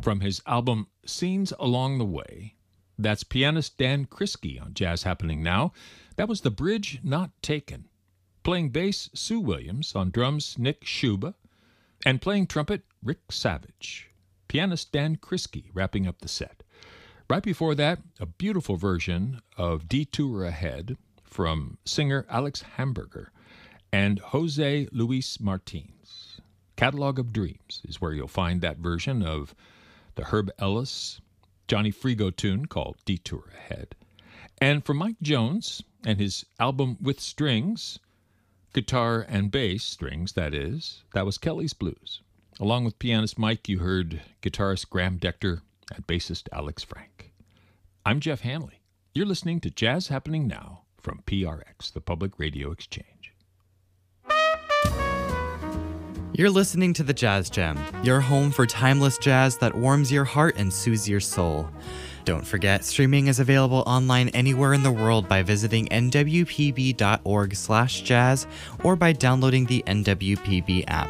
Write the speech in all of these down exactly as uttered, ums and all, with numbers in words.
From his album Scenes Along the Way, that's pianist Dan Kriske on Jazz Happening Now. That was The Bridge Not Taken. Playing bass, Sue Williams. On drums, Nick Schuba. And playing trumpet, Rick Savage. Pianist Dan Kriske wrapping up the set. Right before that, a beautiful version of Detour Ahead from singer Alex Hamburger and Jose Luis Martins. Catalog of Dreams is where you'll find that version of the Herb Ellis, Johnny Frigo tune called Detour Ahead. And from Mike Jones and his album With Strings, guitar and bass strings, that is, that was Kelly's Blues. Along with pianist Mike, you heard guitarist Graham Decter and bassist Alex Frank. I'm Jeff Hanley. You're listening to Jazz Happening Now from P R X, the Public Radio Exchange. You're listening to The Jazz Gem, your home for timeless jazz that warms your heart and soothes your soul. Don't forget, streaming is available online anywhere in the world by visiting n w p b dot org slash jazz or by downloading the N W P B app.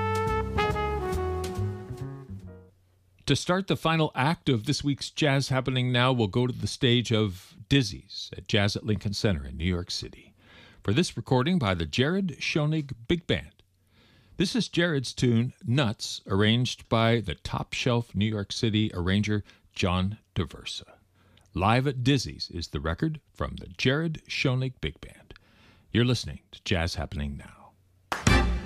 To start the final act of this week's Jazz Happening Now, we'll go to the stage of Dizzy's at Jazz at Lincoln Center in New York City for this recording by the Jared Schoenig Big Band. This is Jared's tune, Nuts, arranged by the top-shelf New York City arranger John DeVersa. Live at Dizzy's is the record from the Jared Schoenig Big Band. You're listening to Jazz Happening Now.